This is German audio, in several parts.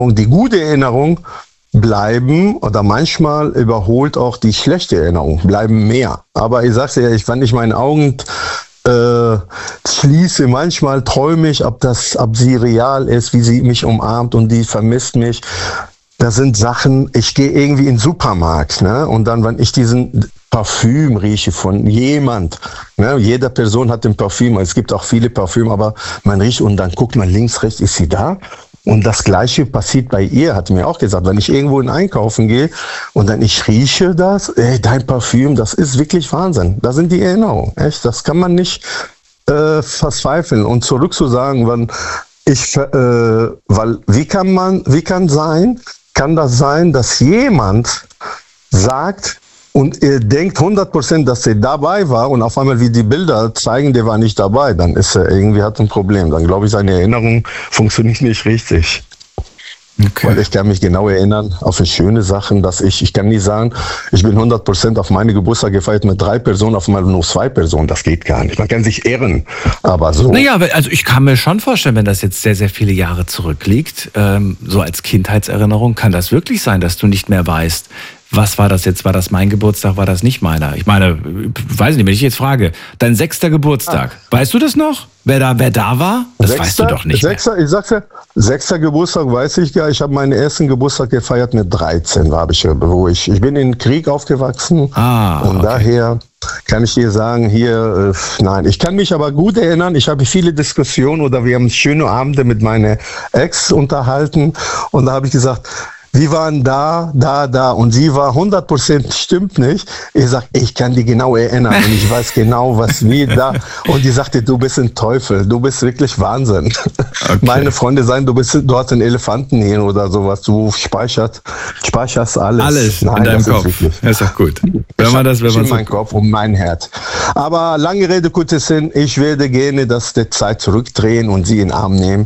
die gute Erinnerung bleiben oder manchmal überholt auch die schlechte Erinnerung, bleiben mehr. Aber ich sag's dir, wenn ich meine Augen schließe, manchmal träume ich, ob sie real ist, wie sie mich umarmt und die vermisst mich. Das sind Sachen, ich gehe irgendwie in den Supermarkt, ne? Und dann, wenn ich diesen Parfüm rieche von jemand, ne? Jede Person hat ein Parfüm, es gibt auch viele Parfüm, aber man riecht und dann guckt man links, rechts, ist sie da? Und das Gleiche passiert bei ihr, hat mir auch gesagt, wenn ich irgendwo in Einkaufen gehe und dann ich rieche das, dein Parfüm, das ist wirklich Wahnsinn. Das sind die Erinnerungen, echt, das kann man nicht verzweifeln. Und zurück zu sagen, kann das sein, dass jemand sagt und er denkt 100%, dass er dabei war und auf einmal, wie die Bilder zeigen, der war nicht dabei, dann ist er irgendwie, hat ein Problem. Dann glaube ich, seine Erinnerung funktioniert nicht richtig. Okay. Weil ich kann mich genau erinnern auf schöne Sachen, dass ich kann nicht sagen, ich bin 100% auf meine Geburtstag gefeiert mit 3 Personen, auf einmal nur 2 Personen, das geht gar nicht. Man kann sich irren, aber so. Naja, also ich kann mir schon vorstellen, wenn das jetzt sehr, sehr viele Jahre zurückliegt, so als Kindheitserinnerung, kann das wirklich sein, dass du nicht mehr weißt, was war das jetzt? War das mein Geburtstag? War das nicht meiner? Ich meine, weiß nicht, wenn ich jetzt frage, dein 6. Geburtstag, weißt du das noch? Wer da war? Das weißt du doch nicht mehr. Ich sag's ja, 6. Geburtstag weiß ich gar. Ich habe meinen ersten Geburtstag gefeiert mit 13, ich bin in Krieg aufgewachsen. Und daher kann ich dir sagen, nein. Ich kann mich aber gut erinnern, ich habe viele Diskussionen oder wir haben schöne Abende mit meiner Ex unterhalten und da habe ich gesagt, wir waren da und sie war 100% stimmt nicht. Ich sag, ich kann die genau erinnern und ich weiß genau, was wir da. Und die sagte, du bist ein Teufel, du bist wirklich Wahnsinn. Okay. Meine Freunde sagen, du hast einen Elefanten hier oder sowas, du speicherst alles. Alles in deinem Kopf. Das ist doch gut. Wenn mein Kopf und mein Herz. Aber lange Rede, kurzer Sinn, ich werde gerne die Zeit zurückdrehen und sie in den Arm nehmen.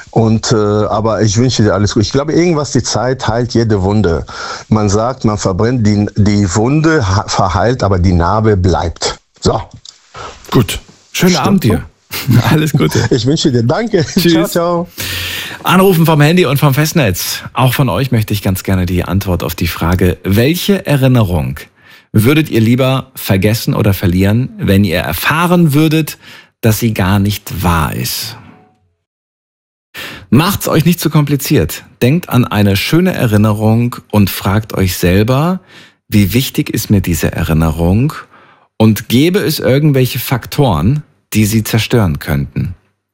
Aber ich wünsche dir alles gut. Ich glaube, die Zeit heilt jede Wunde. Man sagt, man verbrennt die Wunde, verheilt, aber die Narbe bleibt. So. Gut. Schönen Abend dir. Alles Gute. Ich wünsche dir. Danke. Tschüss. Ciao, ciao. Anrufen vom Handy und vom Festnetz. Auch von euch möchte ich ganz gerne die Antwort auf die Frage, welche Erinnerung würdet ihr lieber vergessen oder verlieren, wenn ihr erfahren würdet, dass sie gar nicht wahr ist? Macht's euch nicht zu kompliziert. Denkt an eine schöne Erinnerung und fragt euch selber, wie wichtig ist mir diese Erinnerung und gäbe es irgendwelche Faktoren, die sie zerstören könnten.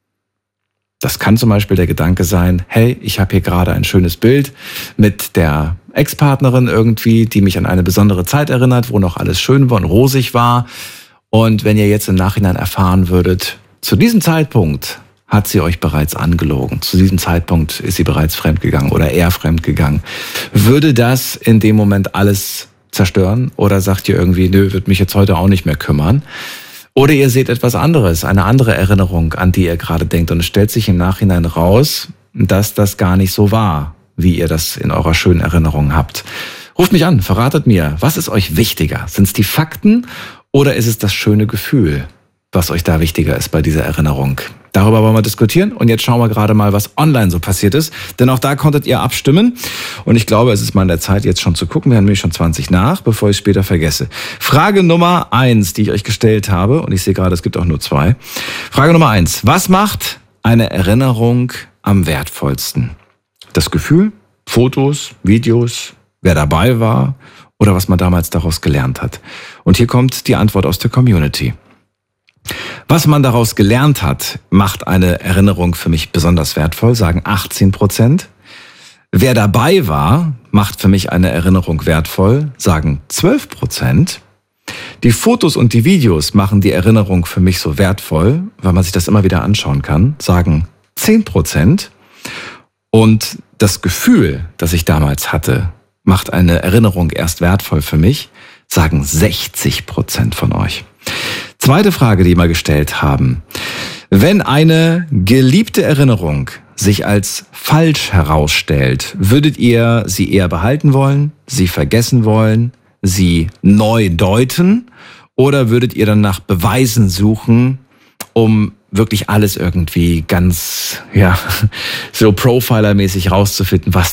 Das kann zum Beispiel der Gedanke sein, hey, ich habe hier gerade ein schönes Bild mit der Ex-Partnerin irgendwie, die mich an eine besondere Zeit erinnert, wo noch alles schön war und rosig war. Und wenn ihr jetzt im Nachhinein erfahren würdet, zu diesem Zeitpunkt hat sie euch bereits angelogen. Zu diesem Zeitpunkt ist sie bereits fremdgegangen oder er fremdgegangen. Würde das in dem Moment alles zerstören? Oder sagt ihr irgendwie, nö, wird mich jetzt heute auch nicht mehr kümmern? Oder ihr seht etwas anderes, eine andere Erinnerung, an die ihr gerade denkt. Und es stellt sich im Nachhinein raus, dass das gar nicht so war, wie ihr das in eurer schönen Erinnerung habt. Ruft mich an, verratet mir, was ist euch wichtiger? Sind es die Fakten oder ist es das schöne Gefühl, was euch da wichtiger ist bei dieser Erinnerung? Darüber wollen wir diskutieren und jetzt schauen wir gerade mal, was online so passiert ist. Denn auch da konntet ihr abstimmen und ich glaube, es ist mal an der Zeit, jetzt schon zu gucken. Wir haben nämlich schon 20 nach, bevor ich es später vergesse. Frage Nummer 1, die ich euch gestellt habe, und ich sehe gerade, es gibt auch nur 2. Frage Nummer 1, was macht eine Erinnerung am wertvollsten? Das Gefühl, Fotos, Videos, wer dabei war oder was man damals daraus gelernt hat? Und hier kommt die Antwort aus der Community. Was man daraus gelernt hat, macht eine Erinnerung für mich besonders wertvoll, sagen 18%. Wer dabei war, macht für mich eine Erinnerung wertvoll, sagen 12%. Die Fotos und die Videos machen die Erinnerung für mich so wertvoll, weil man sich das immer wieder anschauen kann, sagen 10%. Und das Gefühl, das ich damals hatte, macht eine Erinnerung erst wertvoll für mich, sagen 60% von euch. Zweite Frage, die wir gestellt haben. Wenn eine geliebte Erinnerung sich als falsch herausstellt, würdet ihr sie eher behalten wollen, sie vergessen wollen, sie neu deuten oder würdet ihr dann nach Beweisen suchen, um wirklich alles irgendwie ganz, so Profiler-mäßig rauszufinden, was